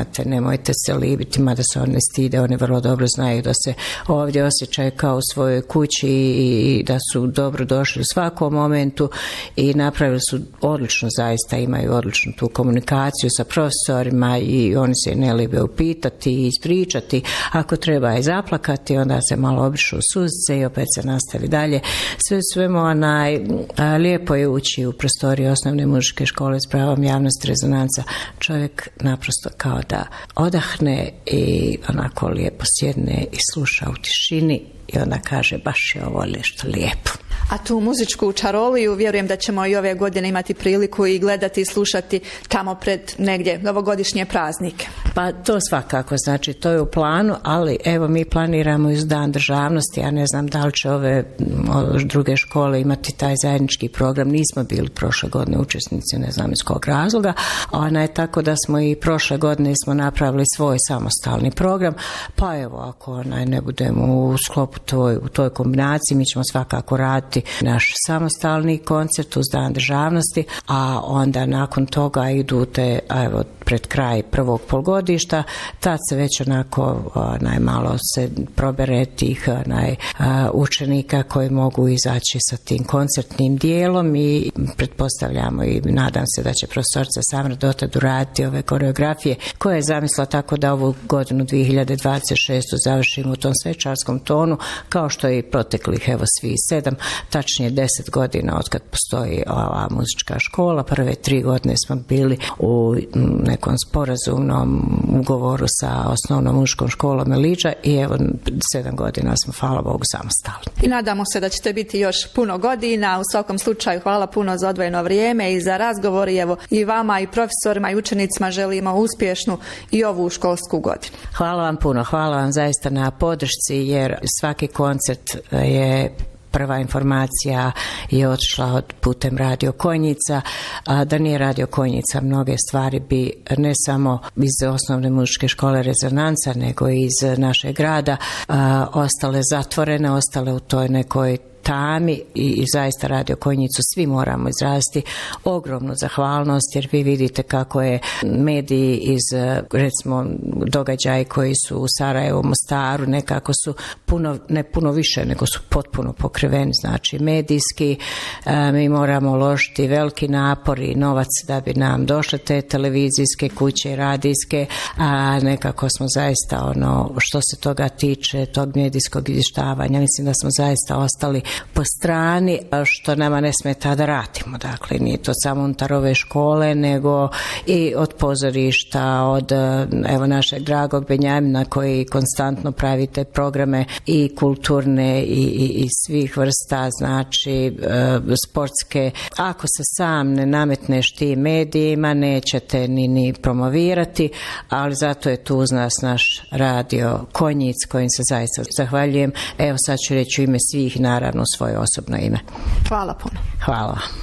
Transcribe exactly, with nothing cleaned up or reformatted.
znate, nemojte se libiti, mada se oni stide, oni vrlo dobro znaju da se ovdje osjećaju kao u svojoj kući i da su dobro došli u svakom momentu i napravili su odlično, zaista imaju odličnu tu komunikaciju sa profesorima i oni se ne libe upitati i ispričati, ako treba i zaplakati, onda se malo obrišu u suzice i opet se nastavi dalje. Sve svemu onaj, lijepo je ući u prostorije osnovne muzičke škole s pravom javnosti rezonanca. Čovjek naprosto kao da odahne i onako lijepo sjedne i sluša u tišini i onda kaže baš je ovo nešto lijepo. A tu muzičku čaroliju vjerujem da ćemo i ove godine imati priliku i gledati i slušati tamo pred negdje novogodišnje praznike. Pa to svakako, znači to je u planu, ali evo mi planiramo iz Dan državnosti, ja ne znam da li će ove druge škole imati taj zajednički program, nismo bili prošle godine učesnici, ne znam iz kog razloga, ona je tako da smo i prošle godine smo napravili svoj samostalni program, pa evo ako onaj ne budemo u sklopu toj, u toj kombinaciji, mi ćemo svakako raditi naš samostalni koncert uz Dan državnosti, a onda nakon toga idu te, evo, pred kraj prvog polgodišta, tad se već onako najmalo se probere tih naj, učenika koji mogu izaći sa tim koncertnim dijelom i pretpostavljamo i nadam se da će profesorica Samra dotad uraditi ove koreografije koje je zamislila tako da ovu godinu dvije hiljade dvadeset šeste završimo u tom svečarskom tonu, kao što je i proteklih evo svi sedam, tačnije deset godina od kad postoji ova muzička škola. Prve tri godine smo bili u nekom sporazumnom ugovoru sa osnovnom muzičkom školom Eliđa i evo sedam godina smo, hvala Bogu, samostalni. I nadamo se da ćete biti još puno godina. U svakom slučaju hvala puno za odvojeno vrijeme i za razgovor i evo i vama i profesorima i učenicima želimo uspješnu i ovu školsku godinu. Hvala vam puno, hvala vam zaista na podršci jer svaki koncert je prva informacija je otišla od putem Radio Konjica, a da nije Radio Konjica mnoge stvari bi ne samo iz osnovne muzičke škole Rezonanca nego i iz našeg grada a, ostale zatvorene, ostale u toj nekoj tami i, i zaista Radio Konjicu svi moramo izraziti ogromnu zahvalnost jer vi vidite kako je mediji iz recimo događaji koji su u Sarajevu, Mostaru nekako su puno, ne puno više nego su potpuno pokriveni, znači medijski e, mi moramo uložiti veliki napor i novac da bi nam došle te televizijske kuće i radijske, a nekako smo zaista ono što se toga tiče tog medijskog izvještavanja, mislim da smo zaista ostali po strani, što nama ne smeta da radimo. Dakle, nije to samo unutar ove škole, nego i od pozorišta, od evo našeg dragog Benjamina koji konstantno pravi te programe i kulturne i, i, i svih vrsta, znači e, sportske. Ako se sam ne nametneš tim medijima, nećete ni, ni promovirati, ali zato je tu uz nas naš Radio Konjic, kojim se zaista zahvaljujem. Evo sad ću reći u ime svih, naravno svoje osobno ime. Hvala puno. Hvala.